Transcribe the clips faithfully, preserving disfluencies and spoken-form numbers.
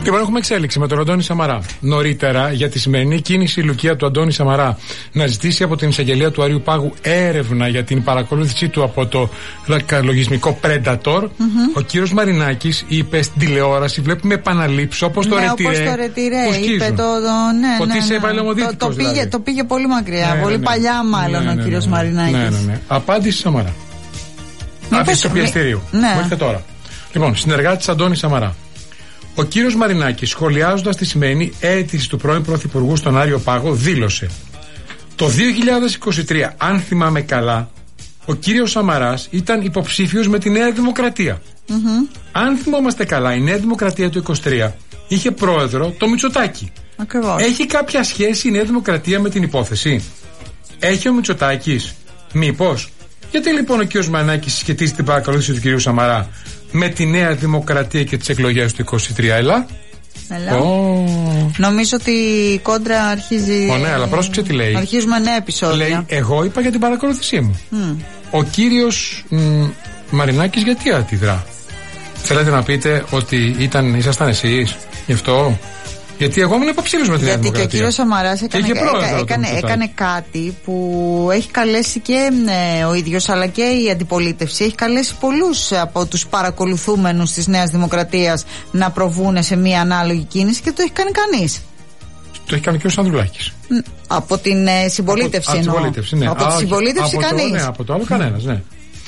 Λοιπόν, έχουμε εξέλιξη με τον Αντώνη Σαμαρά. Νωρίτερα, για τη σημερινή κίνηση η Λουκία του Αντώνη Σαμαρά να ζητήσει από την εισαγγελία του Άριου Πάγου έρευνα για την παρακολούθησή του από το λογισμικό Predator, mm-hmm. ο κύριος Μαρινάκης είπε στην τηλεόραση, βλέπουμε επαναλήψεις όπως ναι, το ρετυρέ. Όπως το ρετυρέ, είπε το. το ναι, ότι ναι, είσαι ναι. παλαιομοδίτικος. Το, το, δηλαδή. πήγε, το πήγε πολύ μακριά, ναι, πολύ ναι, παλιά μάλλον ναι, ναι, ο κύριος ναι, ναι, Μαρινάκης. Ναι, ναι, ναι. Απάντηση Σαμαρά. Απάντηση του πιεστηρίου. Ναι. Μου έρχεται τώρα. Λοιπόν, συνεργάτης Αντώνη Σαμαρά. Ο κύριος Μαρινάκης, σχολιάζοντας τη σημερινή αίτηση του πρώην Πρωθυπουργού στον Άριο Πάγο, δήλωσε: το δύο χιλιάδες είκοσι τρία, αν θυμάμαι καλά, ο κύριος Σαμαράς ήταν υποψήφιος με τη Νέα Δημοκρατία. Mm-hmm. Αν θυμόμαστε καλά, η Νέα Δημοκρατία του είκοσι τρία είχε πρόεδρο το Μητσοτάκη. Ακριβώς. Έχει κάποια σχέση η Νέα Δημοκρατία με την υπόθεση? Έχει ο Μητσοτάκης? Μήπως? Γιατί λοιπόν ο κύριος Μαρινάκης συσχετίζει την παρακολούθηση του κυρίου Σαμαρά με τη Νέα Δημοκρατία και τις εκλογές του είκοσι τρία? Έλα. Έλα. Oh. Νομίζω ότι η κόντρα αρχίζει. Ω, ναι, αλλά πρόσεξε τι λέει. Αρχίζουμε νέα επεισόδια. Λέει, εγώ είπα για την παρακολούθησή μου. Mm. Ο κύριος μ, Μαρινάκης γιατί αντιδρά? Θέλετε να πείτε ότι ήταν, ήσασταν εσείς γι' αυτό? Γιατί εγώ ήμουν υποψήφιος με την Νέα Γιατί Δημοκρατία. Και ο κύριος Σαμαράς έκανε, έκανε, έκανε, έκανε κάτι που έχει καλέσει και ε, ο ίδιος αλλά και η αντιπολίτευση. Έχει καλέσει πολλούς από τους παρακολουθούμενους της Νέας Δημοκρατίας να προβούν σε μια ανάλογη κίνηση και το έχει κάνει κανείς. Το έχει κάνει και ο Σανδρουλάκης. Από την ε, συμπολίτευση από, εννοώ. Από, ναι. από τη συμπολίτευση κανείς. Ναι, από το άλλο κανένας, ναι.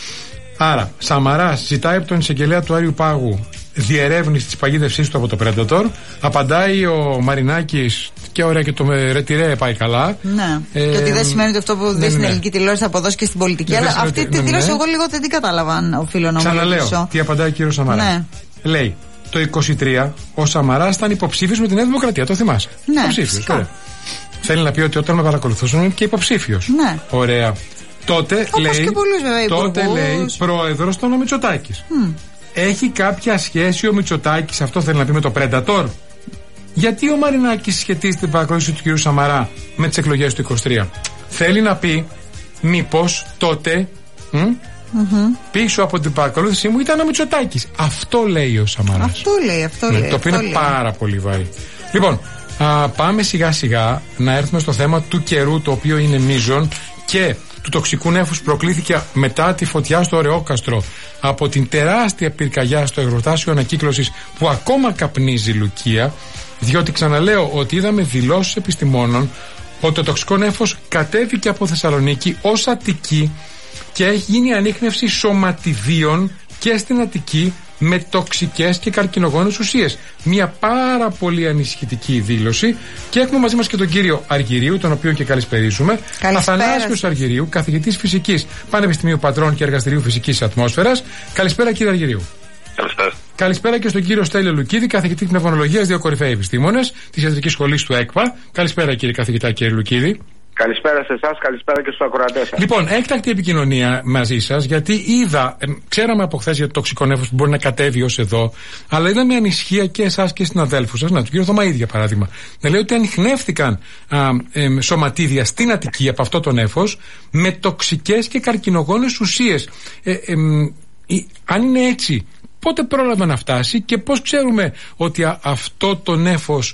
Άρα, Σαμαράς ζητάει από τον εισαγγελέα του Άριου Πάγου διερεύνηση της παγίδευσής του από το Predator. Απαντάει ο Μαρινάκης και ωραία και το ρετυρέ πάει καλά. Ναι. Ε, και ότι δεν σημαίνει ότι αυτό που ναι, δει ναι, στην ναι. ελληνική τηλεόραση θα αποδώσει και στην πολιτική. Ναι, αλλά αυτή τη δήλωση ναι, ναι. εγώ λίγο δεν την κατάλαβα αν οφείλω να μου Ξαναλέω, τι απαντάει ο κύριος Σαμαράς. Ναι. Λέει, το είκοσι τρία ο Σαμαράς ήταν υποψήφιος με τη Νέα Δημοκρατία. Το θυμάσαι? Ναι, υποψήφιος. Θέλει να πει ότι όταν με παρακολουθούσαν είμαι και υποψήφιος. Ναι. Ωραία. Τότε όπως λέει, και πολλούς, βέβαια, τότε λέει πρόεδρος των ο Μητσοτάκης. Mm. Έχει κάποια σχέση ο Μητσοτάκης, αυτό θέλει να πει, με το Predator? Γιατί ο Μαρινάκης σχετίζει την παρακολούθηση του κ. Σαμαρά με τις εκλογές του είκοσι τρία? Θέλει να πει μήπως τότε μ, mm-hmm. πίσω από την παρακολούθησή μου ήταν ο Μητσοτάκης? Αυτό λέει ο Σαμαράς. Αυτό λέει, αυτό ναι, λέει. Το οποίο είναι λέει. πάρα πολύ βαρύ. Λοιπόν, α, πάμε σιγά σιγά να έρθουμε στο θέμα του καιρού, το οποίο είναι μείζον και του τοξικού νέφους που προκλήθηκε μετά τη φωτιά στο Ωρεόκαστρο από την τεράστια πυρκαγιά στο εργοστάσιο ανακύκλωσης που ακόμα καπνίζει η Λουκία, διότι ξαναλέω ότι είδαμε δηλώσεις επιστημόνων ότι το τοξικό νέφος κατέβηκε από Θεσσαλονίκη ως Αττική και έχει γίνει ανίχνευση σωματιδίων και στην Αττική με τοξικές και καρκινογόνες ουσίες. Μια πάρα πολύ ανησυχητική δήλωση. Και έχουμε μαζί μας και τον κύριο Αργυρίου, τον οποίο και καλησπερίζουμε. Αθανάσιος Αργυρίου, καθηγητής φυσικής Πανεπιστημίου Πατρών και Εργαστηρίου Φυσικής Ατμόσφαιρας. Καλησπέρα, κύριε Αργυρίου. Καλησπέρα. Καλησπέρα και στον κύριο Στέλιο Λουκίδη, καθηγητή πνευμονολογίας, δύο κορυφαίοι επιστήμονες της Ιατρικής Σχολής του ΕΚΠΑ. Καλησπέρα, κύριε καθηγητά, κύριε Λουκίδη. Καλησπέρα σε εσάς, καλησπέρα και στους ακροατές σας. Λοιπόν, έκτακτη επικοινωνία μαζί σας, γιατί είδα, ε, ξέραμε από χθες για το τοξικό νέφος που μπορεί να κατέβει ως εδώ, αλλά είδαμε ανησυχία και εσάς και συναδέλφους σας, να, τον κύριο Θωμαίδη για παράδειγμα, να λέει ότι ανιχνεύτηκαν α, ε, σωματίδια στην Αττική από αυτό το νέφος με τοξικές και καρκινογόνες ουσίες. Ε, ε, ε, ε, αν είναι έτσι, πότε πρόλαβε να φτάσει και πώς ξέρουμε ότι α, αυτό το νέφος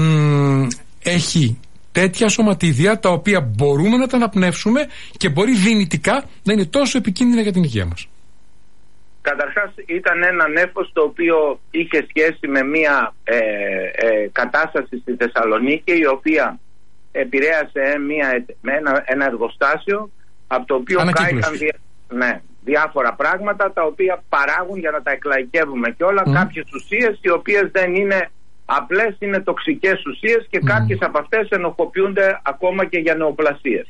μ, έχει τέτοια σωματίδια τα οποία μπορούμε να τα αναπνεύσουμε και μπορεί δυνητικά να είναι τόσο επικίνδυνα για την υγεία μας? Καταρχάς ήταν ένα νέφος το οποίο είχε σχέση με μια ε, ε, κατάσταση στη Θεσσαλονίκη, η οποία επηρέασε μια, με ένα, ένα εργοστάσιο από το οποίο κάηκαν δια, ναι, διάφορα πράγματα τα οποία παράγουν, για να τα εκλαϊκεύουμε και όλα, mm. κάποιες ουσίες οι οποίες δεν είναι απλές, είναι τοξικές ουσίες και mm. κάποιες από αυτές ενοχοποιούνται ακόμα και για νεοπλασίες.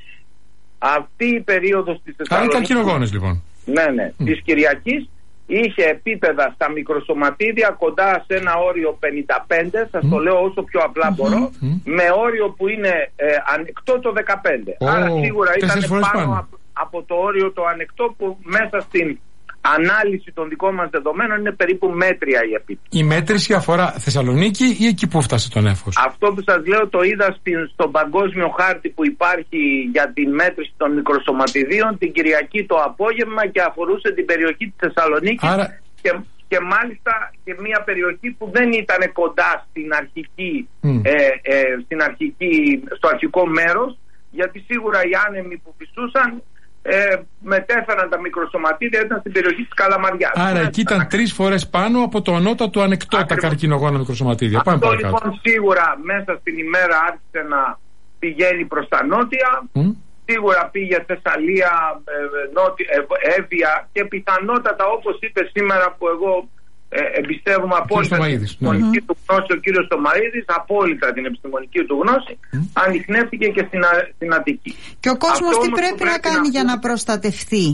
Αυτή η περίοδος της Θεσσαλονίκης, είναι καρκινογόνες λοιπόν. Ναι, ναι, mm. της Κυριακής είχε επίπεδα στα μικροσωματίδια κοντά σε ένα όριο πενήντα πέντε, σας mm. το λέω όσο πιο απλά mm-hmm. μπορώ, mm. με όριο που είναι ε, ανεκτό το δεκαπέντε. Oh, άρα σίγουρα ήταν πάνω, πάνω από, από το όριο το ανεκτό, που μέσα στην ανάλυση των δικών μας δεδομένων είναι περίπου μέτρια η επίπτωση. Η μέτρηση αφορά Θεσσαλονίκη ή εκεί που φτάσε το νέφος? Αυτό που σας λέω το είδα στην, στον παγκόσμιο χάρτη που υπάρχει για τη μέτρηση των μικροσωματιδίων την Κυριακή το απόγευμα και αφορούσε την περιοχή της Θεσσαλονίκης. Άρα... και και μάλιστα και μια περιοχή που δεν ήταν κοντά στην αρχική, mm. ε, ε, στην αρχική, στο αρχικό μέρος, γιατί σίγουρα οι άνεμοι που φυσούσαν ε, μετέφεραν τα μικροσωματίδια, ήταν στην περιοχή της Καλαμαριάς. Άρα εκεί ήταν να... τρεις φορές πάνω από το ανώτατο ανεκτό τα καρκινογόνα μικροσωματίδια. Αυτό Πάμε λοιπόν σίγουρα μέσα στην ημέρα άρχισε να πηγαίνει προς τα νότια. Mm. Σίγουρα πήγε Θεσσαλία, ε, νότια, ε, Εύβοια και πιθανότατα, όπως είπε σήμερα, που εγώ ε, εμπιστεύομαι απόλυτα την επιστημονική ναι. του γνώση ο κύριος Στομαΐδης, απόλυτα την επιστημονική του γνώση, mm. ανιχνεύτηκε και στην, στην Αττική. Και ο κόσμος τι πρέπει, πρέπει να κάνει να για να προστατευτεί?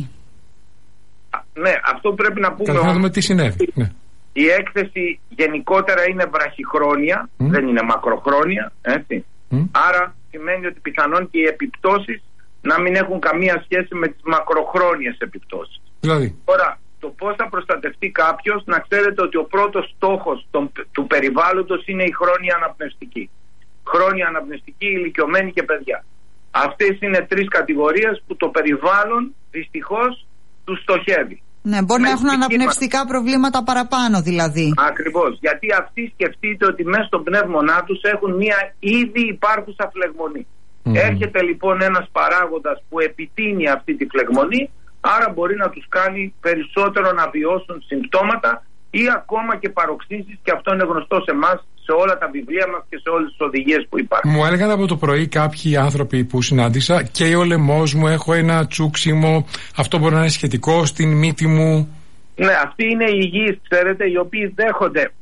Ναι, αυτό πρέπει να πούμε. Να δούμε τι συνέβη. Ναι. Η έκθεση γενικότερα είναι βραχυχρόνια, mm. δεν είναι μακροχρόνια, έτσι. Mm. Άρα σημαίνει ότι πιθανόν και οι επιπτώσεις να μην έχουν καμία σχέση με τις μακροχρόνιες επιπτώσεις. Δηλαδή. Τώρα, το πώς θα προστατευτεί κάποιος, να ξέρετε ότι ο πρώτος στόχος των, του περιβάλλοντος είναι η χρόνια αναπνευστική. Χρόνια αναπνευστική, ηλικιωμένοι και παιδιά. Αυτές είναι τρεις κατηγορίες που το περιβάλλον δυστυχώς τους στοχεύει. Ναι, μπορεί με να έχουν αναπνευστικά προβλήματα παραπάνω δηλαδή. Ακριβώς, γιατί αυτοί σκεφτείτε ότι μέσα στον πνεύμονά τους έχουν μια ήδη υπάρχουσα φλεγμονή. Mm. Έρχεται λοιπόν ένας παράγοντας που επιτείνει αυτή τη φλεγμονή, άρα μπορεί να τους κάνει περισσότερο να βιώσουν συμπτώματα ή ακόμα και παροξύσεις, και αυτό είναι γνωστό σε εμάς, σε όλα τα βιβλία μας και σε όλες τις οδηγίες που υπάρχουν. Μου έλεγαν από το πρωί κάποιοι άνθρωποι που συνάντησα, και ο λαιμός μου, έχω ένα τσούξιμο, αυτό μπορεί να είναι σχετικό, στην μύτη μου. Ναι, αυτοί είναι οι υγιείς, ξέρετε, οι οποίοι δέχονται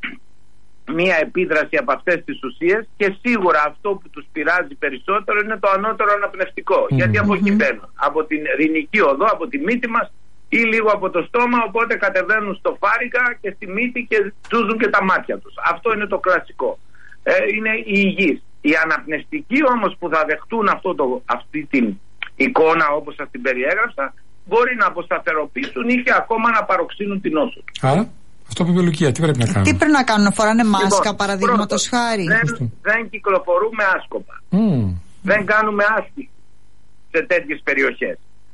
μία επίδραση από αυτές τις ουσίες, και σίγουρα αυτό που τους πειράζει περισσότερο είναι το ανώτερο αναπνευστικό. Mm-hmm. Γιατί από εκεί μπαίνουν, από την ρηνική οδό, από τη μύτη μας ή λίγο από το στόμα, οπότε κατεβαίνουν στο φάρικα και στη μύτη και τσούζουν και τα μάτια τους. Αυτό είναι το κλασικό. Ε, είναι οι υγιείς. Οι αναπνευστικοί όμως που θα δεχτούν αυτό το, αυτή την εικόνα όπως σας την περιέγραψα, μπορεί να αποσταθεροποιήσουν ή και ακόμα να παροξύνουν την νόσο τους. Άρα, αυτό που είπε η Λουκία, τι πρέπει να κάνουν? Τι πρέπει να κάνουν, φοράνε μάσκα λοιπόν, παραδείγματος χάρη? Δεν, δεν κυκλοφορούμε άσκοπα. Mm. Δεν κάνουμε άσκηση σε τέτοιες περιοχές.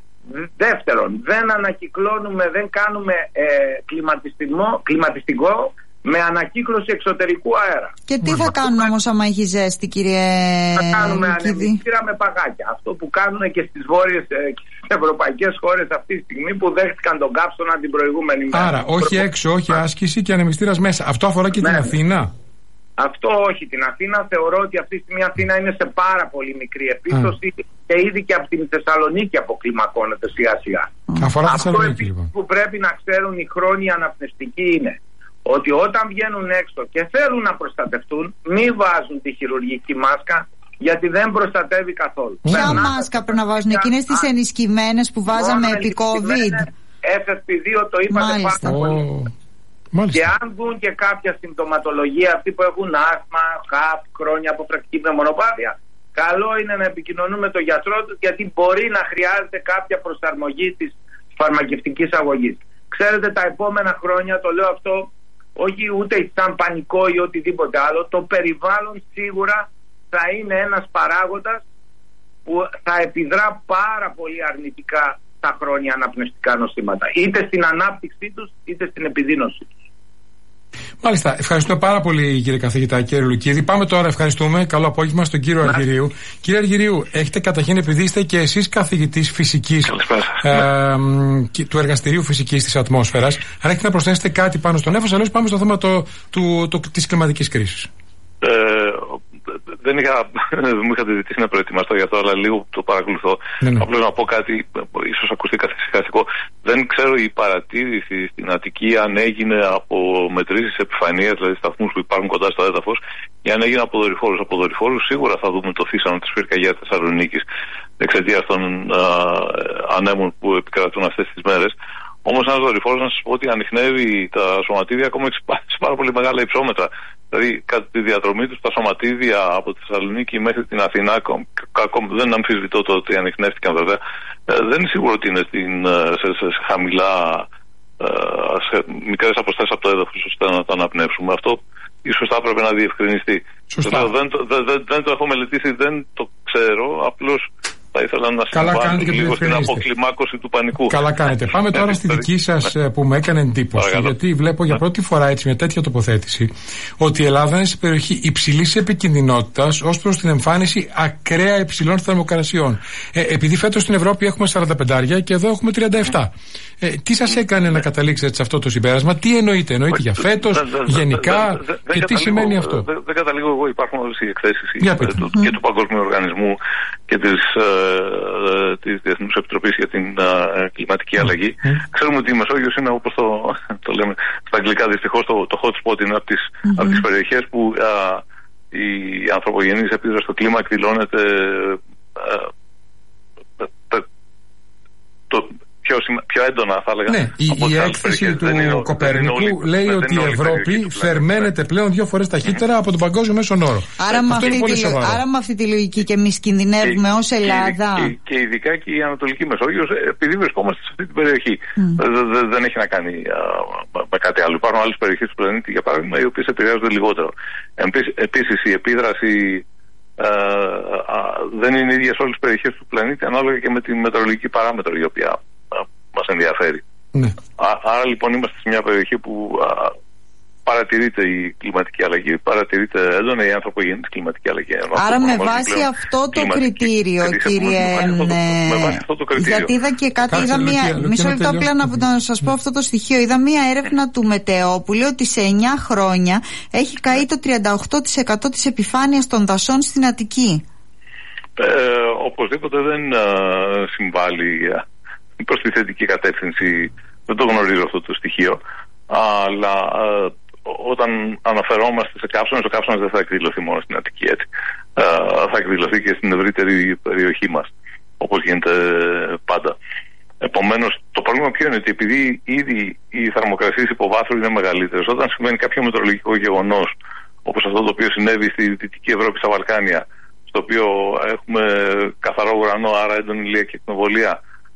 Δεύτερον, δεν ανακυκλώνουμε, δεν κάνουμε ε, κλιματιστικό, κλιματιστικό με ανακύκλωση εξωτερικού αέρα. Και τι θα κάνουν όμως άμα έχει ζέστη, κύριε Θα κάνουμε ανεμιστήρα με παγάκια. Αυτό που κάνουν και στις βόρειες ε, και στις ευρωπαϊκές χώρες αυτή τη στιγμή που δέχτηκαν τον κάψονα την προηγούμενη μέρα. Άρα, όχι έξω, όχι άσκηση και ανεμιστήρας μέσα. Αυτό αφορά και ναι. την Αθήνα? Αυτό όχι. Την Αθήνα θεωρώ ότι αυτή τη στιγμή η Αθήνα είναι σε πάρα πολύ μικρή επίπτωση mm. και ήδη και από την Θεσσαλονίκη αποκλιμακώνεται σιγά σιγά. Mm. Αφορά αυτό Θεσσαλονίκη λοιπόν. Που πρέπει να ξέρουν οι χρόνιοι αναπνευστικοί είναι ότι όταν βγαίνουν έξω και θέλουν να προστατευτούν, μην βάζουν τη χειρουργική μάσκα, γιατί δεν προστατεύει καθόλου. Ποια Περνά... μάσκα πρέπει να βάζουν? Εκείνες τις ενισχυμένες που βάζαμε επί COVID? εφ εφ πι δύο το είπατε πάρα πολύ. Μάλιστα. Και αν δουν και κάποια συμπτωματολογία, αυτοί που έχουν άσθμα, χαπ, χρόνια από πρακτική πνευμονοπάθεια, καλό είναι να επικοινωνούν με τον γιατρό του, γιατί μπορεί να χρειάζεται κάποια προσαρμογή της φαρμακευτικής αγωγής. Ξέρετε, τα επόμενα χρόνια, το λέω αυτό όχι ούτε σαν πανικό ή οτιδήποτε άλλο, το περιβάλλον σίγουρα θα είναι ένας παράγοντας που θα επιδρά πάρα πολύ αρνητικά τα χρόνια αναπνευστικά νοσήματα, είτε στην ανάπτυξή τους είτε στην επιδείνωσή τους. Μάλιστα. Ευχαριστώ πάρα πολύ, κύριε καθηγητά, κύριε Λουκίδη. Πάμε τώρα, ευχαριστούμε. Καλό απόγευμα στον κύριο Αργυρίου. Κύριε Αργυρίου, έχετε καταρχήν, επειδή είστε και εσείς καθηγητής φυσικής ε, του εργαστηρίου φυσικής της ατμόσφαιρας, αν έχετε να προσθέσετε κάτι πάνω στον νέφος, αλλιώς πάμε στο θέμα το, του, το, της κλιματικής κρίσης. Ε, δεν, είχα, δεν μου είχατε ζητήσει να προετοιμαστώ για αυτό, αλλά λίγο το παρακολουθώ. Ναι, ναι. Απλώς να πω κάτι, ίσως ακουστεί καθησυχαστικό. Δεν ξέρω η παρατήρηση στην Αττική αν έγινε από μετρήσεις επιφανείας, δηλαδή σταθμούς που υπάρχουν κοντά στο έδαφος, ή αν έγινε από δορυφόρους. Από δορυφόρους σίγουρα θα δούμε το θύσανο της πυρκαγιάς Θεσσαλονίκης εξαιτίας των α, ανέμων που επικρατούν αυτές τις μέρες. Όμως ένας δορυφόρος, να σας πω ότι ανιχνεύει τα σωματίδια ακόμα σε πάρα πολύ μεγάλα υψόμετρα. Δηλαδή, κατά τη διαδρομή του, τα σωματίδια από τη Θεσσαλονίκη μέχρι την Αθηνά, ακόμα, δεν αμφισβητώ το ότι ανιχνεύτηκαν βέβαια, δεν είναι σίγουρο ότι είναι στην, σε, σε, σε χαμηλά, σε μικρές αποστάσεις από το έδαφος, ώστε να το αναπνεύσουμε. Αυτό ίσως θα έπρεπε να διευκρινιστεί. Δεν, δεν, δεν, δεν το έχω μελετήσει, δεν το ξέρω, απλώς θα ήθελα να συμβάλλουν λίγο στην αποκλιμάκωση του πανικού. Καλά κάνετε. Πάμε τώρα στη δική σας που με έκανε εντύπωση. Παρακαλώ. Γιατί βλέπω για πρώτη φορά έτσι μια τέτοια τοποθέτηση ότι η Ελλάδα είναι σε περιοχή υψηλής επικινδυνότητας ως προς την εμφάνιση ακραία υψηλών θερμοκρασιών. Ε, επειδή φέτος στην Ευρώπη έχουμε σαράντα πέντε και εδώ έχουμε τριάντα επτά. Ε, τι σας έκανε να καταλήξετε σε αυτό το συμπέρασμα, τι εννοείτε, εννοείτε για φέτος, γενικά, και τι σημαίνει αυτό? Δεν καταλήγω εγώ, υπάρχουν όλες οι εκθέσεις και του Παγκόσμιου Οργανισμού και της, ε, της Διεθνούς Επιτροπής για την ε, κλιματική αλλαγή. Mm. Ξέρουμε ότι η Μεσόγειος είναι, όπως το, το λέμε στα αγγλικά, δυστυχώς το, το hot spot, είναι από τις, mm-hmm. από τις περιοχές που α, η ανθρωπογενής επίδραση στο κλίμα εκδηλώνεται α, το, πιο, πιο έντονα, θα έλεγα. Ναι, η, η έκθεση του είναι, Κοπέρνικου λέει ότι η Ευρώπη θερμαίνεται πλέον δύο φορές ταχύτερα mm-hmm. από τον παγκόσμιο μέσον όρο. Άρα, με αυτή, τη, άρα με αυτή τη λογική και εμείς κινδυνεύουμε ως Ελλάδα. Και, και, και ειδικά και η Ανατολική Μεσόγειος, επειδή βρισκόμαστε σε αυτή την περιοχή. Mm. Δε, δε, δεν έχει να κάνει α, με κάτι άλλο. Υπάρχουν άλλες περιοχές του πλανήτη, για παράδειγμα, οι οποίες επηρεάζονται λιγότερο. Επίσης, η επίδραση α, α, δεν είναι ίδια σε όλες τις περιοχές του πλανήτη, ανάλογα και με τη μετεωρολογική παράμετρο η οποία μας ενδιαφέρει. Ναι. Α, άρα λοιπόν είμαστε σε μια περιοχή που α, παρατηρείται η κλιματική αλλαγή, παρατηρείται έντονα η ανθρωπογενής κλιματική αλλαγή. Άρα με βάση αυτό το κριτήριο, κύριε, γιατί είδα και κάτι, είδα μία, μισό λεπτό απλά να, να σας πω αυτό το στοιχείο, είδα μία έρευνα του Μετεό που λέει ότι σε εννιά χρόνια έχει καεί το τριάντα οκτώ τοις εκατό της επιφάνειας των δασών στην Αττική. Ε, οπωσδήποτε δεν α, συμβάλλει προς τη θετική κατεύθυνση, δεν το γνωρίζω αυτό το στοιχείο, αλλά ε, όταν αναφερόμαστε σε καύσονες, ο καύσωνας δεν θα εκδηλωθεί μόνο στην Αττική, έτσι. Ε, θα εκδηλωθεί και στην ευρύτερη περιοχή μας, όπως γίνεται πάντα. Επομένως, το πρόβλημα ποιο είναι, ότι επειδή ήδη οι θερμοκρασίες υποβάθρου είναι μεγαλύτερες, όταν συμβαίνει κάποιο μετεωρολογικό γεγονός, όπως αυτό το οποίο συνέβη στη Δυτική Ευρώπη, στα Βαλκάνια, στο οποίο έχουμε καθαρό ουρανό, άρα έντονη ηλιακή εκνοβολία,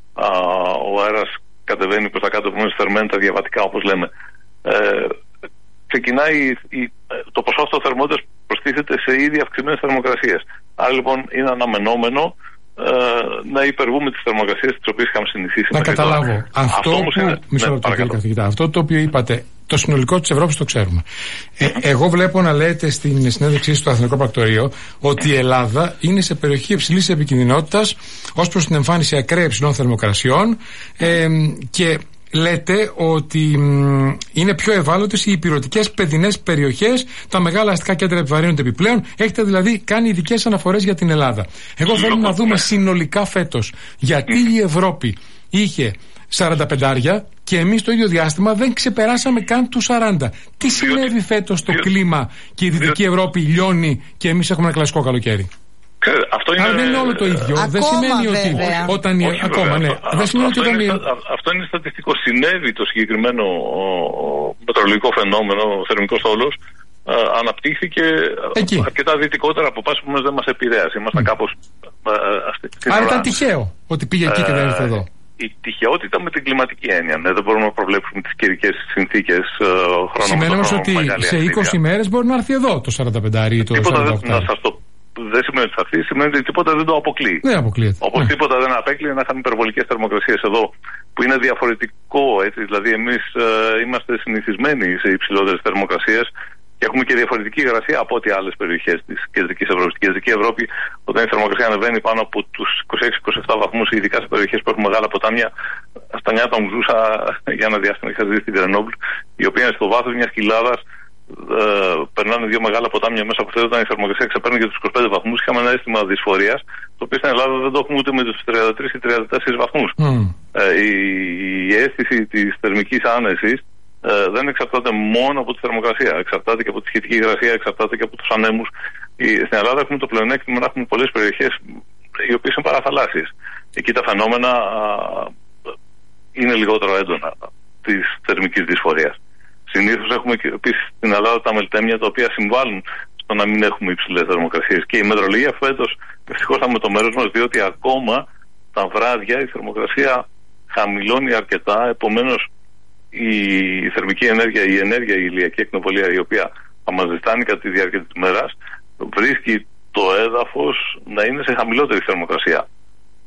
ο αέρας κατεβαίνει προς τα κάτω, επομένως θερμαίνουν τα διαβατικά, όπως λέμε. Ε, ξεκινάει η, το ποσό αυτό θερμότητας προστίθεται σε ήδη αυξημένες θερμοκρασίες. Άρα λοιπόν είναι αναμενόμενο ε, να υπερβούμε τις θερμοκρασίες τις οποίες είχαμε συνηθίσει. Να καταλάβω. Αυτό, αυτό, που, είναι, μισό λεπτό, ναι, καθηγητά, αυτό το οποίο είπατε, το συνολικό της Ευρώπης το ξέρουμε. Ε, εγώ βλέπω να λέτε στην συνέντευξή στο Αθηνικό Πρακτορείο ότι η Ελλάδα είναι σε περιοχή υψηλής επικινδυνότητας ως προς την εμφάνιση ακραία υψηλών θερμοκρασιών ε, και λέτε ότι μ, είναι πιο ευάλωτες οι υπηρετικές παιδινές περιοχές, τα μεγάλα αστικά κέντρα επιβαρύνονται επιπλέον. Έχετε δηλαδή κάνει ειδικές αναφορές για την Ελλάδα. Εγώ θέλω να δούμε συνολικά φέτος γιατί η Ευρώπη είχε σαράντα πεντάρια και εμείς το ίδιο διάστημα δεν ξεπεράσαμε καν του σαράντα. Τι συνέβη φέτος στο κλίμα και η Δυτική Ευρώπη λιώνει και εμείς έχουμε ένα κλασικό καλοκαίρι? Αυτό είναι... Αλλά δεν είναι όλο το ίδιο. Ακόμα, δεν σημαίνει ότι. Όταν... Όχι, ακόμα, ναι. Αυτό, δεν σημαίνει αυτό, ότι όταν... είναι, αυτό είναι στατιστικό. Συνέβη το συγκεκριμένο μετεωρολογικό φαινόμενο, ο θερμικός στόλος, αναπτύχθηκε εκεί αρκετά δυτικότερα από πάση που δεν μας επηρέασε. Ήμασταν mm. κάπως. Άρα ήταν τυχαίο ότι πήγε εκεί και δεν ήρθε εδώ. Η τυχαιότητα με την κλιματική έννοια. Ναι, δεν μπορούμε να προβλέψουμε τις καιρικές συνθήκες χρόνο. Σημαίνει όμως ότι σε είκοσι μέρες μπορεί να έρθει εδώ το σαράντα πέντε ή το σαράντα οκτώ. Να σας το δεν σημαίνει ότι θα έρθει, σημαίνει ότι τίποτα δεν το αποκλείει. Δεν αποκλείεται. Όπως ναι. τίποτα δεν απέκλειε να είχαμε υπερβολικές θερμοκρασίες εδώ, που είναι διαφορετικό, έτσι. Δηλαδή, εμείς ε, είμαστε συνηθισμένοι σε υψηλότερες θερμοκρασίες και έχουμε και διαφορετική υγρασία από ό,τι άλλες περιοχές της Κεντρικής Ευρώπης. Στην Κεντρική Ευρώπη, όταν η θερμοκρασία ανεβαίνει πάνω από τους είκοσι έξι είκοσι επτά βαθμούς, ειδικά σε περιοχές που έχουν μεγάλα ποτάμια, στα νιάτα μου ζούσα για ένα διάστημα, είχα ζήσει στην Γκρενόμπλ, η οποία είναι στο βάθος μιας κοιλάδας. Uh, περνάνε δύο μεγάλα ποτάμια μέσα από αυτό, όταν η θερμοκρασία ξεπέρνει και τους είκοσι πέντε βαθμούς. Είχαμε ένα αίσθημα δυσφορίας, το οποίο στην Ελλάδα δεν το έχουμε ούτε με τους τριάντα τρεις ή τριάντα τέσσερις βαθμούς. Mm. Uh, η, η αίσθηση της θερμικής άνεσης uh, δεν εξαρτάται μόνο από τη θερμοκρασία. Εξαρτάται και από τη σχετική υγρασία, εξαρτάται και από τους ανέμους. Η, στην Ελλάδα έχουμε το πλεονέκτημα να έχουμε πολλές περιοχές οι οποίες είναι παραθαλάσσιες. Εκεί τα φαινόμενα uh, είναι λιγότερο έντονα της θερμικής δυσφορίας. Συνήθως έχουμε επίσης στην Ελλάδα τα μελτέμια, τα οποία συμβάλλουν στο να μην έχουμε υψηλές θερμοκρασίες. Και η μετεωρολογία φέτος ευτυχώς ήταν με το μέρος μας, διότι ακόμα τα βράδια η θερμοκρασία χαμηλώνει αρκετά. Επομένως η θερμική ενέργεια, η ενέργεια, η ηλιακή εκνοβολία, η οποία θα μας ζεστάνει κατά τη διάρκεια της μέρας, βρίσκει το έδαφος να είναι σε χαμηλότερη θερμοκρασία.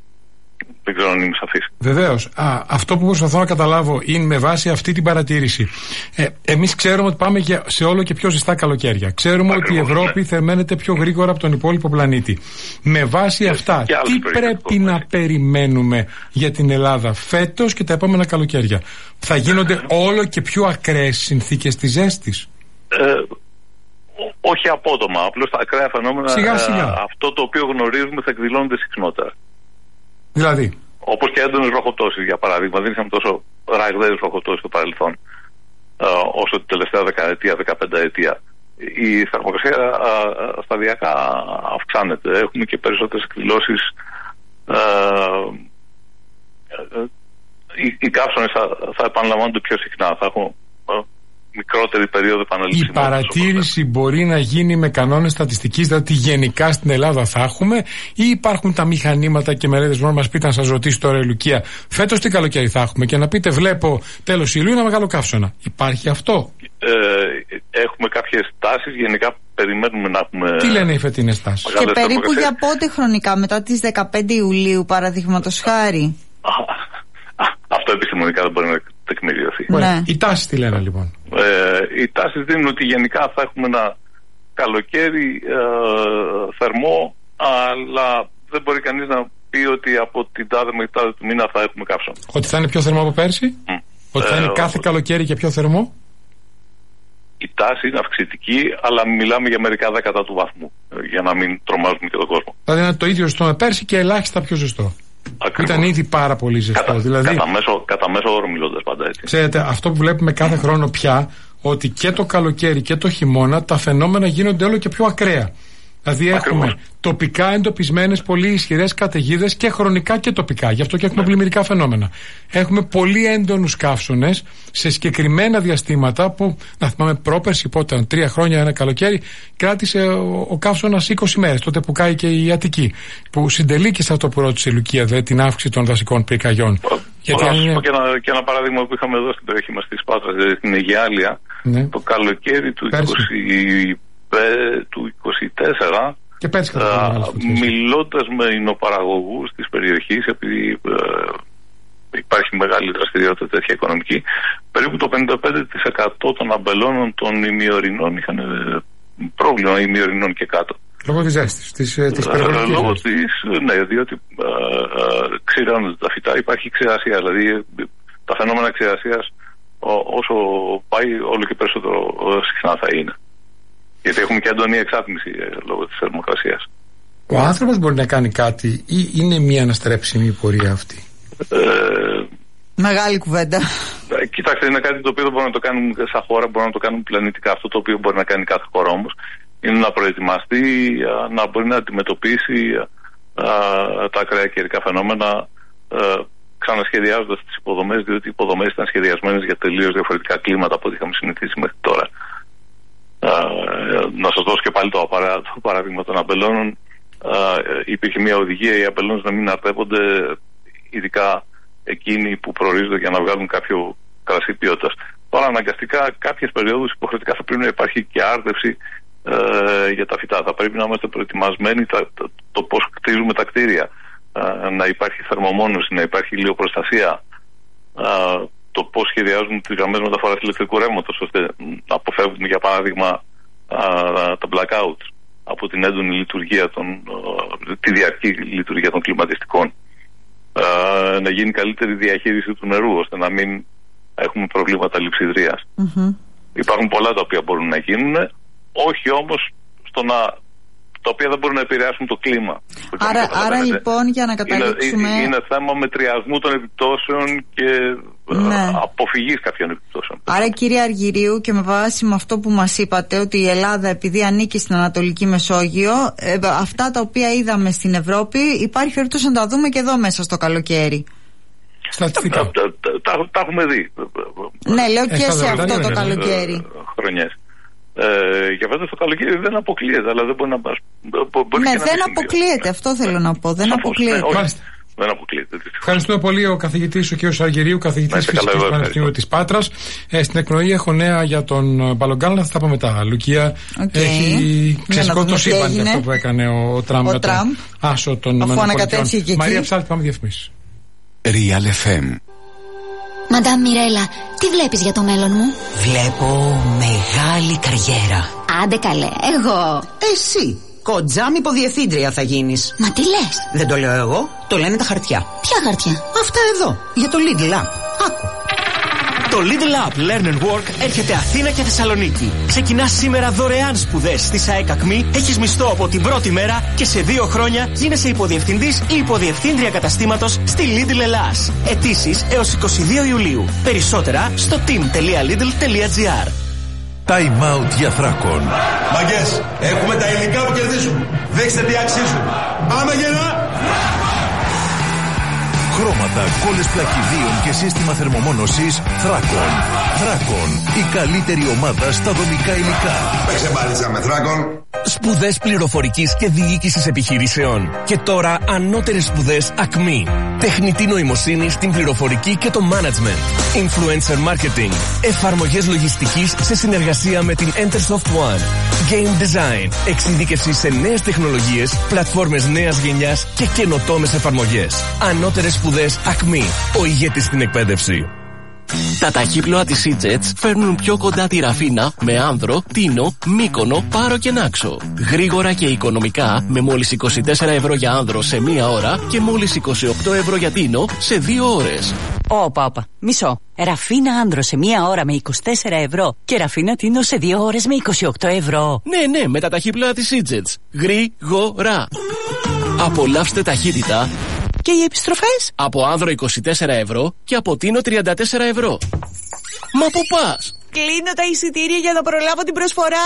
Δεν ξέρω αν είμαι σαφής. Βεβαίως. Αυτό που προσπαθώ να καταλάβω είναι με βάση αυτή την παρατήρηση. Ε, εμείς ξέρουμε ότι πάμε και σε όλο και πιο ζεστά καλοκαίρια. Ξέρουμε Ακριβώς, ότι η Ευρώπη ναι. θερμαίνεται πιο γρήγορα από τον υπόλοιπο πλανήτη. Με βάση αυτά, τι πρέπει να περιμένουμε για την Ελλάδα φέτος και τα επόμενα καλοκαίρια? Θα γίνονται όλο και πιο ακραίες συνθήκες της ζέστης? Ε, όχι απότομα. Απλώς τα ακραία φαινόμενα, σιγά, σιγά. Ε, αυτό το οποίο γνωρίζουμε θα εκδηλώνεται συχνότερα. Δηλαδή. Όπως και έντονες βροχοπτώσεις, για παράδειγμα. Δεν είχαμε τόσο ραγδαίες βροχοπτώσεις στο παρελθόν ε, όσο την τελευταία δεκαετία, δεκαπενταετία. Η θερμοκρασία ε, σταδιακά αυξάνεται. Έχουμε και περισσότερες εκδηλώσεις. Ε, ε, οι, οι καύσονες θα, θα επαναλαμβάνονται πιο συχνά. Θα έχουν ε, μικρότερη περίοδο επαναληψιμότητας. Η παρατήρηση μπορεί να γίνει με κανόνες στατιστικής, δηλαδή γενικά στην Ελλάδα θα έχουμε, ή υπάρχουν τα μηχανήματα και μελέτες? Μόνο μας πείτε, να σας ρωτήσω τώρα η Λουκία, φέτος τι καλοκαίρι θα έχουμε, και να πείτε βλέπω τέλος Ιουλίου ένα μεγάλο καύσωνα. Υπάρχει αυτό? Ε, έχουμε κάποιες τάσεις, γενικά περιμένουμε να έχουμε. Τι λένε οι φετινές τάσεις? Και περίπου για πότε χρονικά, μετά τις δεκαπέντε Ιουλίου παραδείγματος χάρη? Αυτό επιστημονικά δεν μπορεί να τεκμηριωθεί. Ναι. Οι τάσεις τι λένε λοιπόν? Ε, οι τάσεις δίνουν ότι γενικά θα έχουμε ένα καλοκαίρι ε, θερμό, αλλά δεν μπορεί κανείς να πει ότι από την τάδε με την τάδε του μήνα θα έχουμε καύσωνα. Ότι θα είναι πιο θερμό από πέρσι? Mm. Ότι θα είναι ε, κάθε καλοκαίρι και πιο θερμό? Η τάση είναι αυξητική, αλλά μιλάμε για μερικά δέκατα του βαθμού, για να μην τρομάζουμε και τον κόσμο. Δηλαδή είναι το ίδιο ζεστό με πέρσι και ελάχιστα πιο ζεστό. Ακριβώς. Ήταν ήδη πάρα πολύ ζεστό. Κατά, δηλαδή, κατά, μέσο, κατά μέσο όρο μιλώντας πάντα έτσι. Ξέρετε, αυτό που βλέπουμε κάθε χρόνο πια, ότι και το καλοκαίρι και το χειμώνα τα φαινόμενα γίνονται όλο και πιο ακραία. Δηλαδή έχουμε Ακριβώς. τοπικά εντοπισμένες πολύ ισχυρές καταιγίδες και χρονικά και τοπικά. Γι' αυτό και έχουμε ναι. πλημμυρικά φαινόμενα. Έχουμε πολύ έντονους καύσωνες σε συγκεκριμένα διαστήματα που, να θυμάμαι πρόπερση, πότε ήταν, τρία χρόνια ένα καλοκαίρι, κράτησε ο, ο καύσωνας είκοσι μέρες, τότε που κάει και η Αττική. Που συντελεί και σε αυτό που ρώτησε η Λουκία, δε, την αύξηση των δασικών πυρκαγιών. Γιατί αν είναι... και, ένα, και ένα παράδειγμα που είχαμε εδώ στην περιοχή μας της Πάτρας, δηλαδή στην Αιγιάλεια, ναι. το καλοκαίρι του είκοσι του είκοσι τέσσερα, και πέρσι, α, μιλώντας με εινοπαραγωγούς της περιοχής, επειδή ε, υπάρχει μεγάλη δραστηριότητα τέτοια οικονομική, περίπου το πενήντα πέντε τοις εκατό των αμπελώνων των ημιορεινών είχαν πρόβλημα, ημιορεινών και κάτω. Λόγω της ζέστης, της, της περιβαλλοντικής. Ε, λόγω της, ναι, διότι ε, ε, ξηράνονται τα φυτά, υπάρχει ξηρασία, δηλαδή τα φαινόμενα ξηρασίας όσο πάει όλο και περισσότερο συχνά θα είναι. Γιατί έχουμε και έντονη εξάτμιση λόγω της θερμοκρασίας. Ο άνθρωπος μπορεί να κάνει κάτι ή είναι μια αναστρέψιμη η πορεία αυτή? Ε, Μεγάλη κουβέντα. Ε, κοιτάξτε, είναι κάτι το οποίο δεν μπορούμε να το κάνουμε σαν χώρα, μπορούμε να το κάνουμε πλανητικά. Αυτό το οποίο μπορεί να κάνει κάθε χώρα όμως είναι να προετοιμαστεί, να μπορεί να αντιμετωπίσει α, τα ακραία καιρικά φαινόμενα, α, ξανασχεδιάζοντας τις υποδομές, διότι οι υποδομές ήταν σχεδιασμένες για τελείως διαφορετικά κλίματα από ό,τι είχαμε συνηθίσει μέχρι τώρα. Uh, να σας δώσω και πάλι το, απαρά, το παράδειγμα των αμπελώνων. Uh, υπήρχε μια οδηγία οι αμπελώνες να μην αρτεύονται, ειδικά εκείνοι που προορίζονται για να βγάλουν κάποιο κρασί ποιότητας. Τώρα αναγκαστικά κάποιες περιόδους υποχρεωτικά θα πρέπει να υπάρχει και άρτευση uh, για τα φυτά. Θα πρέπει να είμαστε προετοιμασμένοι τα, το, το πώς κτίζουμε τα κτίρια, uh, να υπάρχει θερμομόνωση, να υπάρχει ηλιοπροστασία, uh, το πώς σχεδιάζουν τις γραμμές μεταφοράς ηλεκτρικού ρεύματος, ώστε να αποφεύγουμε για παράδειγμα α, τα blackouts από την έντονη λειτουργία των, α, τη διαρκή λειτουργία των κλιματιστικών. Α, να γίνει καλύτερη διαχείριση του νερού, ώστε να μην έχουμε προβλήματα λειψιδρίας. Mm-hmm. Υπάρχουν πολλά τα οποία μπορούν να γίνουν, όχι όμως στο να, τα οποία δεν μπορούν να επηρεάσουν το κλίμα. Άρα, άρα λοιπόν, για να καταλήξουμε... Είναι, είναι θέμα μετριασμού των επιπτώσεων και ναι. αποφυγής κάποιων επιπτώσεων. Άρα, κύριε Αργυρίου, και με βάση με αυτό που μας είπατε, ότι η Ελλάδα, επειδή ανήκει στην Ανατολική Μεσόγειο, ε, αυτά τα οποία είδαμε στην Ευρώπη, υπάρχει περίπτωση να τα δούμε και εδώ μέσα στο καλοκαίρι. Στατιστικά. Τα, τα, τα, τα, τα έχουμε δει. Ναι, λέω και σε αυτό το καλοκαίρι. Χρονιές. Ε, για βέβαια το καλοκαίρι δεν αποκλείεται, αλλά δεν μπορεί να μπορεί ναι, δεν αποκλείεται, αυτό θέλω να πω. Δεν Σαφώς, αποκλείεται. Ναι, όχι, δεν αποκλείεται. Ευχαριστούμε πολύ ο καθηγητής, ο κ. Αργυρίου, καθηγητής φυσικής του Πανεπιστημίου της Πάτρας. Ε, στην εκπνοή έχω νέα για τον Μπαλογκάλα, θα τα πω μετά. Λουκία, okay. έχει ξεσηκώσει το σύμπαν αυτό που έκανε ο, ο Τραμπ με τον άσο των ΗΠΑ. Μαρία Ψάλτη, πάμε διαφημίσεις. Real εφ εμ. Μαντάμ Μιρέλα, τι βλέπεις για το μέλλον μου? Βλέπω μεγάλη καριέρα. Άντε καλέ, εγώ. Εσύ, κοντζάμ υποδιευθύντρια θα γίνεις. Μα τι λες? Δεν το λέω εγώ, το λένε τα χαρτιά. Ποια χαρτιά? Αυτά εδώ, για το Lidl App. Άκου. Το Lidl App Learn and Work έρχεται Αθήνα και Θεσσαλονίκη. Ξεκινάς σήμερα δωρεάν σπουδές στη ΣΑΕΚ Ακμή, έχεις μισθό από την πρώτη μέρα και σε δύο χρόνια γίνεσαι υποδιευθυντής ή υποδιευθύντρια καταστήματος στη Lidl Ελλάς. Αιτήσεις έως είκοσι δύο Ιουλίου. Περισσότερα στο team τελεία lidl τελεία gr. Time out για Θράκον. Μαγκές, έχουμε τα υλικά που κερδίζουν. Δείξτε τι αξίζουν. Πάμε γερά! Χρώματα, κόλλες πλακιδίων και σύστημα θερμομόνωσης Θράκον. Θράκον, η καλύτερη ομάδα στα δομικά υλικά. Παίξε μπάλιτσα με Θράκον. Σπουδές πληροφορικής και διοίκησης επιχειρήσεων. Και τώρα ανώτερες σπουδές Ακμή. Τεχνητή νοημοσύνη στην πληροφορική και το management. Influencer marketing. Εφαρμογές λογιστικής σε συνεργασία με την Entersoft One. Game design. Εξειδίκευση σε νέες τεχνολογίες, πλατφόρμες νέας γενιάς και καινοτόμες εφαρμογές. Ανώτερες σπουδές Ακμή. Ο ηγέτης στην εκπαίδευση. Τα ταχύπλοα της Seajets φέρνουν πιο κοντά τη Ραφίνα με Άνδρο, Τίνο, Μύκονο, Πάρο και Νάξο. Γρήγορα και οικονομικά με μόλις είκοσι τέσσερα ευρώ για Άνδρο σε μία ώρα και μόλις είκοσι οκτώ ευρώ για Τίνο σε δύο ώρες. Όπα, όπα, μισό. Ραφίνα Άνδρο σε μία ώρα με είκοσι τέσσερα ευρώ και Ραφίνα Τίνο σε δύο ώρες με είκοσι οκτώ ευρώ. Ναι, ναι, με τα ταχύπλοα της Seajets. Γρήγορα. Απολαύστε ταχύτητα. Και οι επιστροφές? Από Άνδρο είκοσι τέσσερα ευρώ και από Τίνο τριάντα τέσσερα ευρώ. Μα πού πας? Κλείνω τα εισιτήρια για να προλάβω την προσφορά.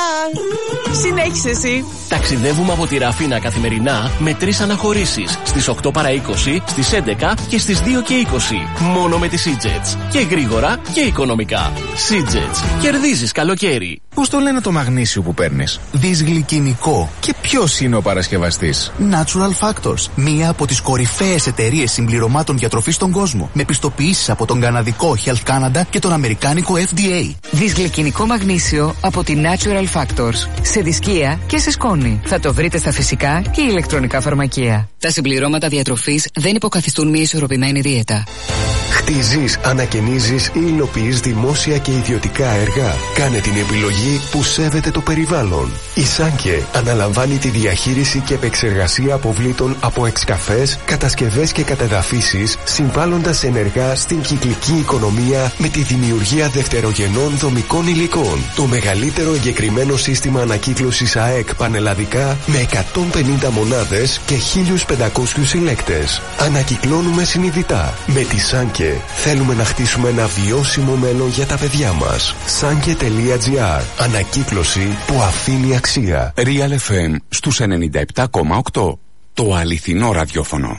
Συνέχισε εσύ. Ταξιδεύουμε από τη Ραφίνα καθημερινά με τρεις αναχωρήσεις. Στις οκτώ παρά είκοσι, στις έντεκα και στις δύο και είκοσι. Μόνο με τη Seajets. Και γρήγορα και οικονομικά. Seajets. Κερδίζεις καλοκαίρι. Πώς το λένε το μαγνήσιο που παίρνεις? Δυσγλυκινικό. Και ποιος είναι ο παρασκευαστής? Natural Factors. Μία από τις κορυφαίες εταιρείες συμπληρωμάτων διατροφής στον κόσμο. Με πιστοποιήσεις από τον καναδικό Health Canada και τον αμερικάνικο εφ ντι έι. Δυσγλυκινικό μαγνήσιο από τη Natural Factors. Σε δισκία και σε σκόνη. Θα το βρείτε στα φυσικά και ηλεκτρονικά φαρμακεία. Τα συμπληρώματα διατροφής δεν υποκαθιστούν μια ισορροπημένη δίαιτα. Χτίζεις, ανακαινίζεις ή υλοποιείς δημόσια και ιδιωτικά έργα? Κάνε την επιλογή που σέβεται το περιβάλλον. Η Σάνκε αναλαμβάνει τη διαχείριση και επεξεργασία αποβλήτων από εξκαφές, κατασκευές και κατεδαφίσεις, συμβάλλοντας ενεργά στην κυκλική οικονομία με τη δημιουργία δευτερογενών δομικών υλικών. Το μεγαλύτερο εγκεκριμένο σύστημα ανακύκλωσης ΑΕΚ πανελλαδικά με εκατόν πενήντα μονάδες και χίλιους πεντακόσιους συλλέκτες. Ανακυκλώνουμε συνειδητά. Με τη Σάνκε θέλουμε να χτίσουμε ένα βιώσιμο μέλλον για τα παιδιά μας. Σάνκε τελεία τζι άρ. Ανακύκλωση που αφήνει αξία. Real εφ εμ στους ενενήντα επτά κόμμα οκτώ. Το αληθινό ραδιόφωνο.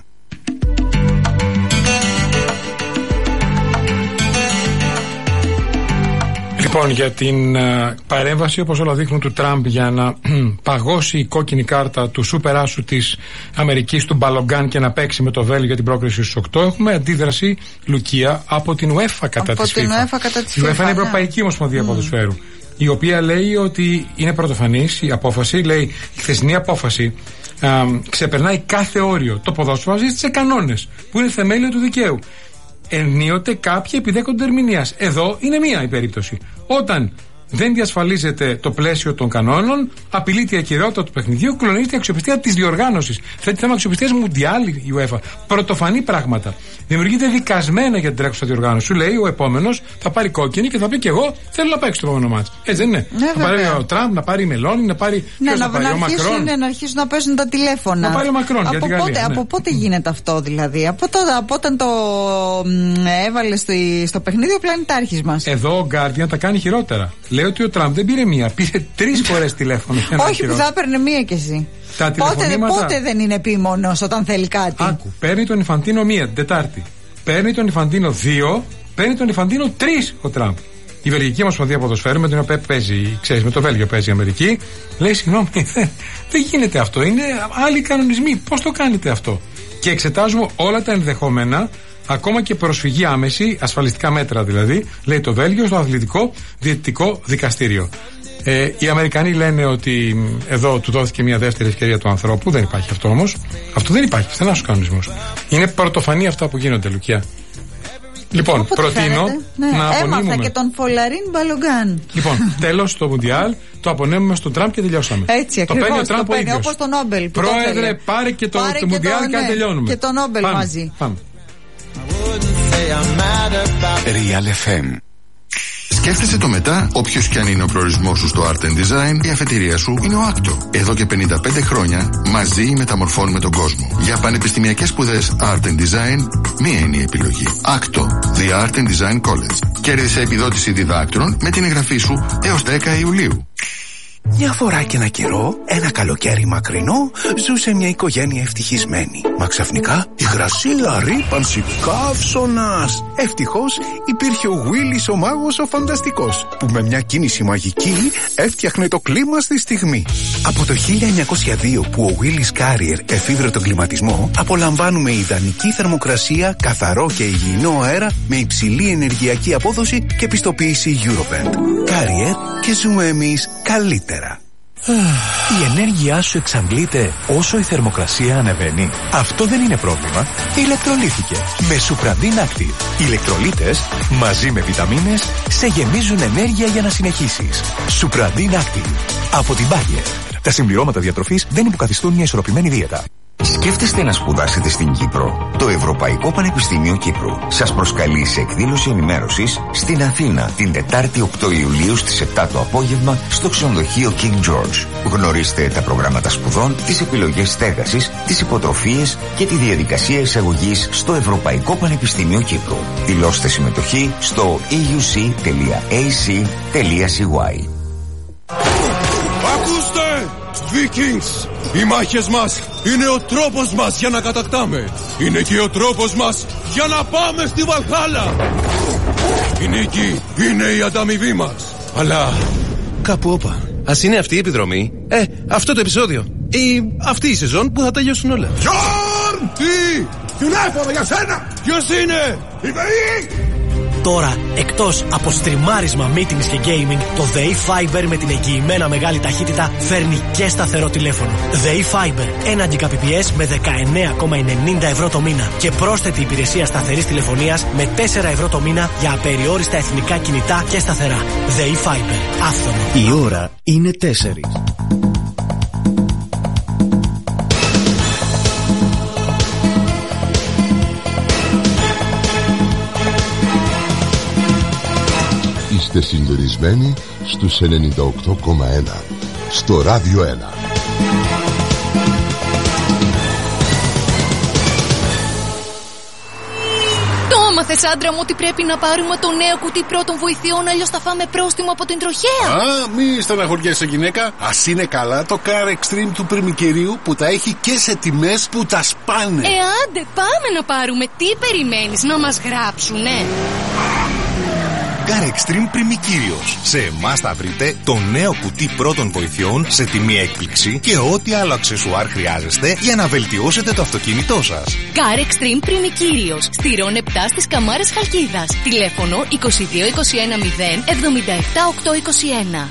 Λοιπόν, για την uh, παρέμβαση, όπως όλα δείχνουν, του Τραμπ για να παγώσει η κόκκινη κάρτα του σούπερ άσου της Αμερικής, του Μπαλογκάν, και να παίξει με το Βέλγιο για την πρόκριση στους οκτώ, έχουμε αντίδραση, Λουκία, από την UEFA κατά από της την FIFA. UEFA κατά της Η UEFA FIFA, είναι η ναι. Ευρωπαϊκή Ομοσπονδία mm. Ποδοσφαίρου, η οποία λέει ότι είναι πρωτοφανής η απόφαση, λέει η χθεσινή απόφαση α, ξεπερνάει κάθε όριο. Το ποδόσφαιρο βάζει σε κανόνες που είναι θεμέλιο του δικαίου. Ενίοτε κάποιοι επιδέχονται ερμηνείας. Εδώ είναι μία η περίπτωση. Όταν δεν διασφαλίζεται το πλαίσιο των κανόνων, απειλείται η ακυρεότητα του παιχνιδιού, κλονίζεται η αξιοπιστία της διοργάνωσης. Θέτει θέμα αξιοπιστίας Μουντιάλ η UEFA. Πρωτοφανή πράγματα. Δημιουργείται δικασμένα για την τρέχουσα διοργάνωση. Σου λέει ο επόμενος θα πάρει κόκκινη και θα πει και εγώ θέλω να παίξω το επόμενο μάτς. Έτσι δεν είναι? Ναι, να πάρει ο Τραμπ, να πάρει η Μελώνη, να πάρει. Ναι, ποιος να, θα πάρει, να, ο αρχίσουν, Μακρόν. ναι, να αρχίσουν να παίζουν τα τηλέφωνα. Να πάρει ο Μακρόν από για την πότε, Γαλλία. από Ναι. πότε γίνεται αυτό δηλαδή? Από, το, από όταν το μ, έβαλε στο, στο παιχνίδι ο πλανητάρχης μας. Εδώ ο Guardian τα κάνει χειρότερα. Λέει ότι ο Τραμπ δεν πήρε μία, πήρε τρεις φορές τηλέφωνο. Όχι, που θα έπαιρνε μία κι εσύ. Τα πότε, πότε δεν είναι επίμονος όταν θέλει κάτι? Άκου, παίρνει τον Ιφαντίνο μία την Τετάρτη. Παίρνει τον Ιφαντίνο δύο, παίρνει τον Ιφαντίνο τρεις ο Τραμπ. Η Βελγική Ομοσπονδία Ποδοσφαίρου, με την οποία παίζει, ξέρεις, με το Βέλγιο παίζει η Αμερική, λέει συγγνώμη, δεν, δεν γίνεται αυτό. Είναι άλλοι κανονισμοί. Πώς το κάνετε αυτό? Και εξετάζουμε όλα τα ενδεχόμενα, ακόμα και προσφυγή άμεση, ασφαλιστικά μέτρα δηλαδή, λέει το Βέλγιο, στο Αθλητικό Διαιτητικό Δικαστήριο. Ε, οι Αμερικανοί λένε ότι εδώ του δόθηκε μια δεύτερη ευκαιρία του ανθρώπου. Δεν υπάρχει αυτό όμως. Αυτό δεν υπάρχει. Στενάς ο κανονισμός. Είναι πρωτοφανή αυτά που γίνονται, Λουκιά. Λοιπόν, Όποτε προτείνω ναι. να απονείμουμε. Έμαθα και τον Φολαρίν Μπαλογκάν. Λοιπόν, τέλος στο Μουντιάλ, το απονέμουμε στον Τραμπ και τελειώσαμε. Έτσι, το παίρνει ο ακριβώς. Τραμπ ο ίδιος. Όπως τον Νόμπελ. Πρόεδρε, πάρε και το, πάρε το και Μουντιάλ το, και ναι, τελειώνουμε. Και τον Νόμπελ πάμε, μαζί. Πάμε. Real εφ εμ. Σκέφτεσαι το μετά, όποιος κι αν είναι ο προορισμός σου στο Art and Design, η αφετηρία σου είναι ο Άκτο. Εδώ και πενήντα πέντε χρόνια μαζί μεταμορφώνουμε τον κόσμο. Για πανεπιστημιακές σπουδές Art and Design, μία είναι η επιλογή. Άκτο, The Art and Design College. Κέρδισε επιδότηση διδάκτρων με την εγγραφή σου έως δέκα Ιουλίου. Μια φορά και ένα καιρό, ένα καλοκαίρι μακρινό, ζούσε μια οικογένεια ευτυχισμένη. Μα ξαφνικά η γρασίλα ρύπανση καύσωνας. Ευτυχώς υπήρχε ο Willis ο μάγος ο φανταστικός, που με μια κίνηση μαγική έφτιαχνε το κλίμα στη στιγμή. Από το χίλια εννιακόσια δύο που ο Willis Carrier εφήβρε τον κλιματισμό, απολαμβάνουμε ιδανική θερμοκρασία, καθαρό και υγιεινό αέρα με υψηλή ενεργειακή απόδοση και πιστοποίηση Eurovent. Carrier, και ζούμε εμείς καλύτερα. Η ενέργειά σου εξαντλείται όσο η θερμοκρασία ανεβαίνει. Αυτό δεν είναι πρόβλημα. Ηλεκτρολύθηκε με Supradin Active. Οι ηλεκτρολίτες μαζί με βιταμίνες σε γεμίζουν ενέργεια για να συνεχίσεις. Supradin Active από την Bayer. Τα συμπληρώματα διατροφής δεν υποκαθιστούν μια ισορροπημένη δίαιτα. Σκέφτεστε να σπουδάσετε στην Κύπρο? Το Ευρωπαϊκό Πανεπιστήμιο Κύπρου σας προσκαλεί σε εκδήλωση ενημέρωσης στην Αθήνα την Τετάρτη οκτώ Ιουλίου στις επτά το απόγευμα στο ξενοδοχείο King George. Γνωρίστε τα προγράμματα σπουδών, τις επιλογές στέγασης, τις υποτροφίες και τη διαδικασία εισαγωγής στο Ευρωπαϊκό Πανεπιστήμιο Κύπρου. Δηλώστε συμμετοχή στο e u c τελεία a c τελεία c y. Ακούστε! Vikings! Οι μάχες μας είναι ο τρόπος μας για να κατακτάμε. Είναι και ο τρόπος μας για να πάμε στη Βαλχάλα. Η νίκη είναι η ανταμοιβή μας. Αλλά κάπου όπα. Ας είναι αυτή η επιδρομή. Ε, αυτό το επεισόδιο. Ή αυτή η σεζόν που θα τελειώσουν όλα. Γιόρν! Τι! Τηλέφωνο για σένα! Ποιος είναι? Είμαι η... Τώρα, εκτός από στριμάρισμα, meetings και gaming, το ΔΕΗ Fiber με την εγγυημένα μεγάλη ταχύτητα φέρνει και σταθερό τηλέφωνο. ΔΕΗ Fiber, ένα Gbps με δεκαεννέα κόμμα ενενήντα ευρώ το μήνα και πρόσθετη υπηρεσία σταθερής τηλεφωνίας με τέσσερα ευρώ το μήνα για απεριόριστα εθνικά κινητά και σταθερά. ΔΕΗ Fiber, άφθονο. Η ώρα είναι τέσσερις. Είστε συντονισμένοι στους ενενήντα οκτώ κόμμα ένα στο Ράδιο ένα. Το έμαθες, άντρα μου, ότι πρέπει να πάρουμε το νέο κουτί πρώτων βοηθειών, αλλιώς θα φάμε πρόστιμο από την τροχέα. Α, μη στεναχωριέσαι, γυναίκα. Ας είναι καλά το Car Extreme του πριμικερίου που τα έχει και σε τιμές που τα σπάνε. Ε, άντε, πάμε να πάρουμε. Τι περιμένεις, να μας γράψουνε? Car Extreme Πριμικύριος. Σε εμάς θα βρείτε το νέο κουτί πρώτων βοηθειών σε τιμή έκπληξη και ό,τι άλλο αξεσουάρ χρειάζεστε για να βελτιώσετε το αυτοκίνητό σας. Car Extreme Πριμικύριος. Στηρών επτά στις Καμάρες Χαλκίδας. Τηλέφωνο είκοσι δύο είκοσι ένα μηδέν εβδομήντα επτά οκτακόσια είκοσι ένα.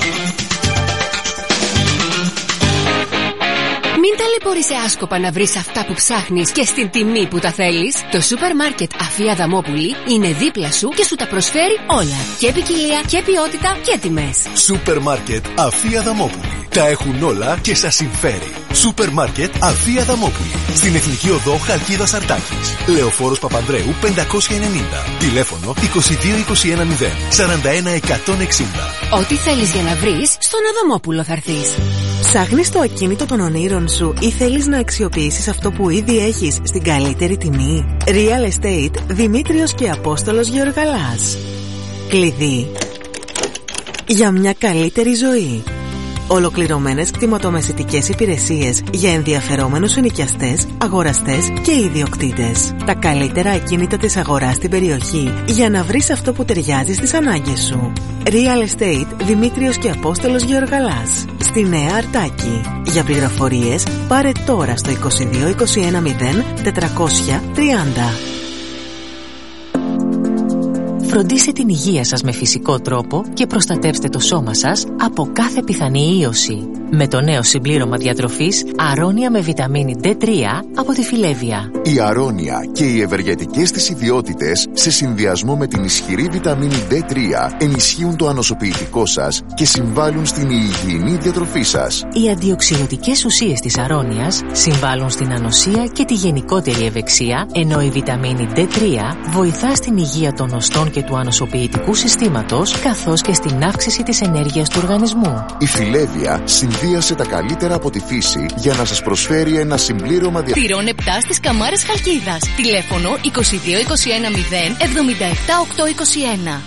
Μην ταλαιπωρείσαι άσκοπα να βρεις αυτά που ψάχνεις και στην τιμή που τα θέλεις. Το σούπερ μάρκετ Αφία Αδαμόπουλη είναι δίπλα σου και σου τα προσφέρει όλα. Και ποικιλία και ποιότητα και τιμές. Σούπερ μάρκετ Αφία Αδαμόπουλη. Τα έχουν όλα και σας συμφέρει. Σούπερ μάρκετ Αφία Αδαμόπουλη. Στην Εθνική Οδό Χαλκίδας Αρτάκης. Λεωφόρος Παπανδρέου πεντακόσια ενενήντα. Τηλέφωνο είκοσι δύο είκοσι ένα μηδέν σαράντα ένα εκατόν εξήντα. Ό,τι θέλεις για να βρεις, στον Αδαμόπουλο θα έρθεις. Ψάχνεις το ακίνητο των ονείρων σου ή θέλεις να αξιοποιήσεις αυτό που ήδη έχεις στην καλύτερη τιμή? Real Estate Δημήτριος και Απόστολος Γεωργαλάς. Κλειδί για μια καλύτερη ζωή. Ολοκληρωμένες κτηματομεσητικές υπηρεσίες για ενδιαφερόμενους ενοικιαστές, αγοραστές και ιδιοκτήτες. Τα καλύτερα ακίνητα της αγοράς στην περιοχή για να βρεις αυτό που ταιριάζει στις ανάγκες σου. Real Estate Δημήτριος και Απόστολος Γεωργαλάς. Στη Νέα Αρτάκη. Για πληροφορίες πάρε τώρα στο είκοσι δύο είκοσι ένα μηδέν τετρακόσια τριάντα. Φροντίστε την υγεία σας με φυσικό τρόπο και προστατεύστε το σώμα σας από κάθε πιθανή ίωση. Με το νέο συμπλήρωμα διατροφής Αρώνια με βιταμίνη ντι τρία από τη Φιλέβια. Η Αρώνια και οι ευεργετικές της ιδιότητες σε συνδυασμό με την ισχυρή βιταμίνη ντι τρία ενισχύουν το ανοσοποιητικό σας και συμβάλλουν στην υγιεινή διατροφή σας. Οι αντιοξυδοτικές ουσίες της Αρώνιας συμβάλλουν στην ανοσία και τη γενικότερη ευεξία, ενώ η βιταμίνη ντι τρία βοηθά στην υγεία των οστών και του ανοσοποιητικού συστήματος, καθώς και στην αύξηση της ενέργειας του οργανισμού. Η Φιλέβια συνδύασε τα καλύτερα από τη φύση για να σας προσφέρει ένα συμπλήρωμα δια... Τυρών επτά στις Καμάρες Χαλκίδας. Τηλέφωνο είκοσι δύο είκοσι ένα μηδέν εβδομήντα επτά οκτακόσια είκοσι ένα.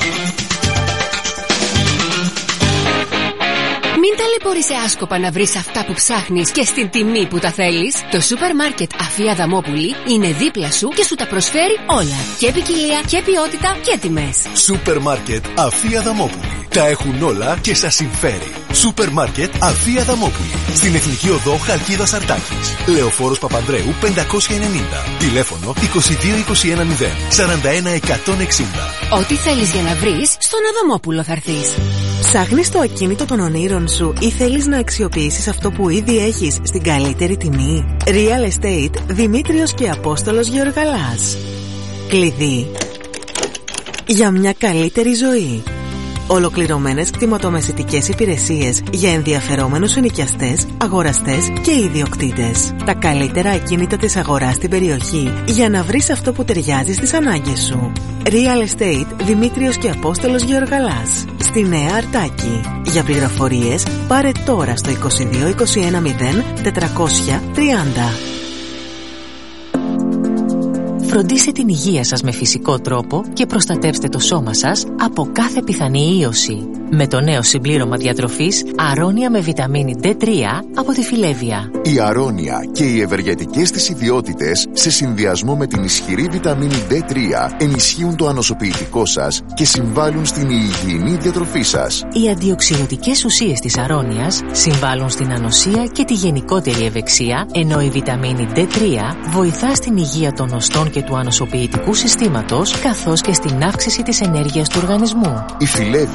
Μην ταλαιπωρείσαι άσκοπα να βρεις αυτά που ψάχνεις και στην τιμή που τα θέλεις. Το σούπερ μάρκετ Αφία Αδαμόπουλη είναι δίπλα σου και σου τα προσφέρει όλα. Και ποικιλία και ποιότητα και τιμές. Σούπερ μάρκετ Αφία Αδαμόπουλη. Τα έχουν όλα και σας συμφέρει. Σούπερ μάρκετ Αφία Αδαμόπουλη. Στην Εθνική Οδό Χαλκίδας Αρτάκης. Λεωφόρος Παπανδρέου πεντακόσια ενενήντα. Τηλέφωνο είκοσι δύο είκοσι ένα μηδέν σαράντα ένα εκατόν εξήντα. Ό,τι θέλεις για να βρεις, στον Αδαμόπουλο θα έρθεις. Ψάχνεις το ακίνητο των ονείρων σου ή θέλεις να αξιοποιήσεις αυτό που ήδη έχεις στην καλύτερη τιμή? Real Estate Δημήτριος και Απόστολος Γεωργαλάς. Κλειδί για μια καλύτερη ζωή. Ολοκληρωμένες κτηματομεσητικές υπηρεσίες για ενδιαφερόμενους ενοικιαστές, αγοραστές και ιδιοκτήτες. Τα καλύτερα ακίνητα της αγοράς στην περιοχή για να βρεις αυτό που ταιριάζει στις ανάγκες σου. Real Estate Δημήτριος και Απόστολος Γεωργαλάς. Στη Νέα Αρτάκη. Για πληροφορίες πάρε τώρα στο είκοσι δύο είκοσι ένα μηδέν τετρακόσια τριάντα. Φροντίστε την υγεία σας με φυσικό τρόπο και προστατεύστε το σώμα σας από κάθε πιθανή ίωση. Με το νέο συμπλήρωμα διατροφής Αρώνια με βιταμίνη ντι τρία από τη Φιλέβια. Η Αρώνια και οι ευεργετικές της ιδιότητες σε συνδυασμό με την ισχυρή βιταμίνη ντι τρία ενισχύουν το ανοσοποιητικό σας και συμβάλλουν στην υγιεινή διατροφή σας. Οι αντιοξυδοτικές ουσίες της Αρώνιας συμβάλλουν στην ανοσία και τη γενικότερη ευεξία, ενώ η βιταμίνη ντι τρία βοηθά στην υγεία των οστών και του ανοσοποιητικού συστήματος, καθώς και στην αύξηση της ενέργειας του οργανισμού. Η Φιλέβια